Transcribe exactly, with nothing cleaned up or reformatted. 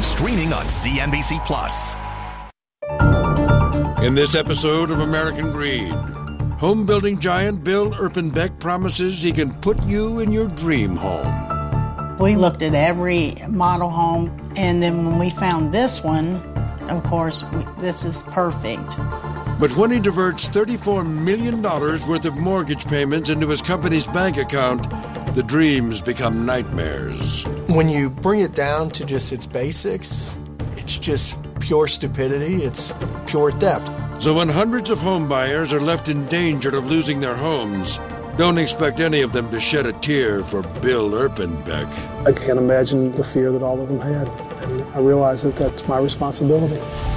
streaming on C N B C Plus. In this episode of American Greed, home building giant Bill Erpenbeck promises he can put you in your dream home. We looked at every model home, and then when we found this one, of course, this is perfect. But when he diverts thirty-four million dollars worth of mortgage payments into his company's bank account, the dreams become nightmares. When you bring it down to just its basics, it's just pure stupidity. It's pure theft. So when hundreds of home buyers are left in danger of losing their homes, don't expect any of them to shed a tear for Bill Erpenbeck. I can't imagine the fear that all of them had. And I realize that that's my responsibility.